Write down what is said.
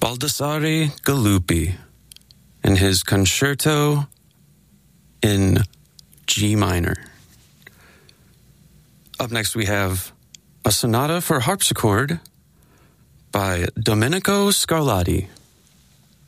Baldassare Galuppi in his concerto in G minor. Up next we have a sonata for harpsichord by Domenico Scarlatti.